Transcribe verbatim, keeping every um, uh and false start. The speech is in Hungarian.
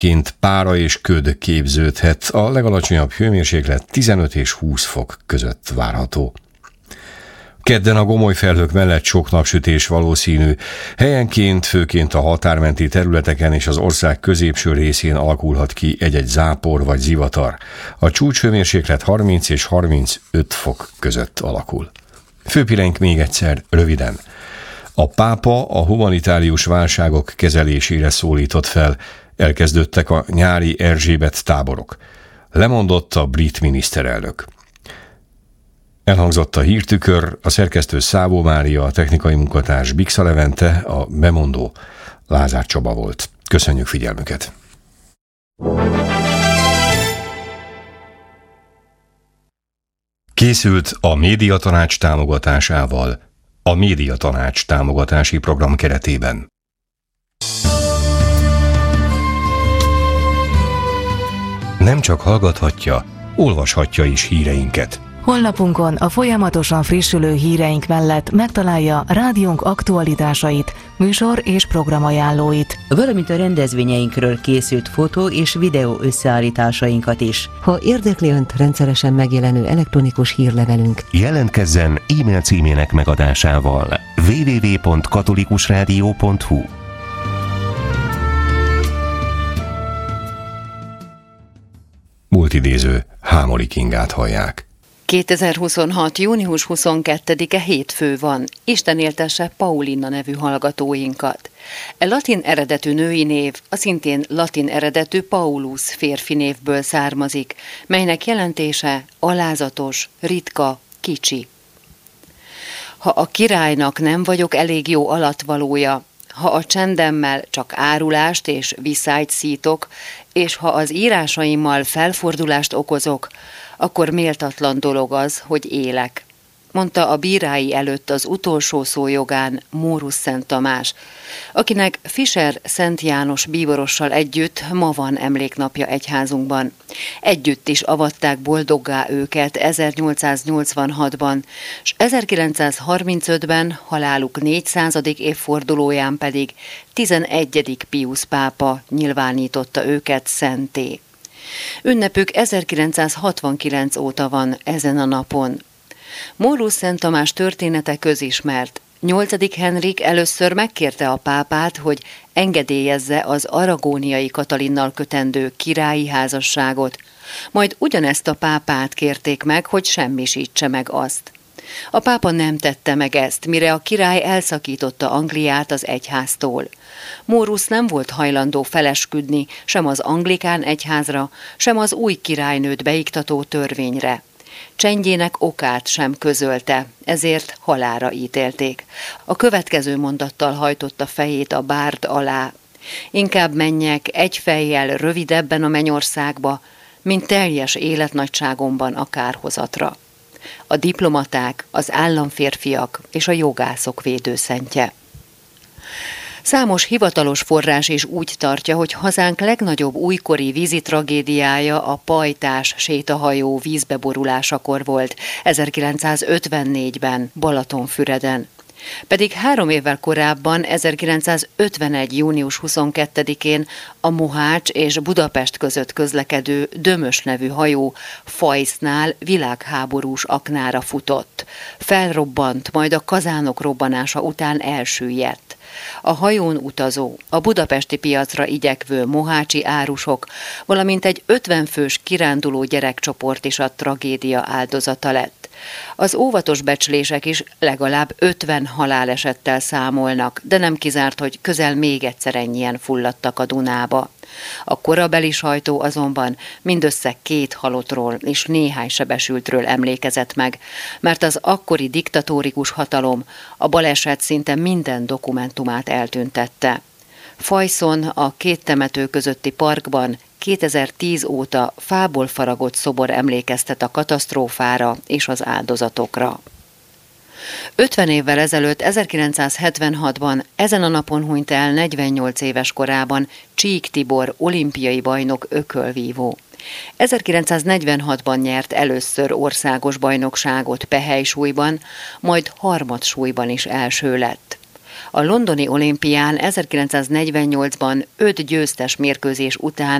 Ként pára és köd képződhet, a legalacsonyabb hőmérséklet tizenöt és húsz fok között várható. Kedden a gomoly felhők mellett sok napsütés valószínű, helyenként, főként a határmenti területeken és az ország középső részén alakulhat ki egy-egy zápor vagy zivatar. A csúcshőmérséklet harminc és harmincöt fok között alakul. Főpirenk még egyszer, röviden. A pápa a humanitárius válságok kezelésére szólított fel, elkezdődtek a nyári Erzsébet táborok. Lemondott a brit miniszterelnök. Elhangzott a hírtükör, a szerkesztő Szabó Mária, a technikai munkatárs Bixa Levente, a bemondó Lázár Csaba volt. Köszönjük figyelmüket! Készült a Médiatanács támogatásával, a Médiatanács támogatási program keretében. Nem csak hallgathatja, olvashatja is híreinket. Honlapunkon a folyamatosan frissülő híreink mellett megtalálja rádiónk aktualitásait, műsor és programajánlóit, valamint a rendezvényeinkről készült fotó és videó összeállításainkat is. Ha érdekli Önt rendszeresen megjelenő elektronikus hírlevelünk, jelentkezzen e-mail címének megadásával double-u double-u double-u pont katolikusrádió pont hu. Múltidéző Hámori Kingát hallják. kétezer-huszonhat. június huszonkettedike hétfő van. Isten éltesse Paulina nevű hallgatóinkat. E latin eredetű női név a szintén latin eredetű Paulus férfi névből származik, melynek jelentése alázatos, ritka, kicsi. Ha a királynak nem vagyok elég jó alatvalója, ha a csendemmel csak árulást és viszályt szítok, és ha az írásaimmal felfordulást okozok, akkor méltatlan dolog az, hogy élek, mondta a bírái előtt az utolsó szó jogán Mórusz Szent Tamás, akinek Fischer Szent János bíborossal együtt ma van emléknapja egyházunkban. Együtt is avatták boldoggá őket ezernyolcszáznyolcvanhatban, és ezerkilencszázharmincötben haláluk négyszázadik évfordulóján pedig tizenegyedik Piusz pápa nyilvánította őket szentté. Ünnepük ezerkilencszázhatvankilenc óta van ezen a napon. Mórusz Szent Tamás története közismert. nyolcadik Henrik először megkérte a pápát, hogy engedélyezze az aragóniai Katalinnal kötendő királyi házasságot, majd ugyanezt a pápát kérték meg, hogy semmisítse meg azt. A pápa nem tette meg ezt, mire a király elszakította Angliát az egyháztól. Mórusz nem volt hajlandó felesküdni sem az anglikán egyházra, sem az új királynőt beiktató törvényre. Csendjének okát sem közölte, ezért halálra ítélték. A következő mondattal hajtotta fejét a bárd alá. Inkább menjek egy fejjel rövidebben a mennyországba, mint teljes életnagyságomban a kárhozatra. A diplomaták, az államférfiak és a jogászok védőszentje. Számos hivatalos forrás is úgy tartja, hogy hazánk legnagyobb újkori vízi tragédiája a pajtás sétahajó vízbeborulásakor volt ezerkilencszázötvennégyben Balatonfüreden. Pedig három évvel korábban, ezerkilencszázötvenegy. június huszonkettedikén a Mohács és Budapest között közlekedő Dömös nevű hajó Fajsznál világháborús aknára futott. Felrobbant, majd a kazánok robbanása után elsüllyedt. A hajón utazó, a budapesti piacra igyekvő mohácsi árusok, valamint egy ötven fős kiránduló gyerekcsoport is a tragédia áldozata lett. Az óvatos becslések is legalább ötven halálesettel számolnak, de nem kizárt, hogy közel még egyszer ennyien fulladtak a Dunába. A korabeli sajtó azonban mindössze két halottról és néhány sebesültről emlékezett meg, mert az akkori diktatórikus hatalom a baleset szinte minden dokumentumát eltüntette. Fajszon, a két temető közötti parkban kétezer-tíz óta fából faragott szobor emlékeztet a katasztrófára és az áldozatokra. ötven évvel ezelőtt, ezerkilencszázhetvenhatban ezen a napon hunyt el negyvennyolc éves korában Csík Tibor olimpiai bajnok ökölvívó. ezerkilencszáznegyvenhatban nyert először országos bajnokságot pehely súlyban, majd harmadsúlyban is első lett. A londoni olimpián ezerkilencszáznegyvennyolcban öt győztes mérkőzés után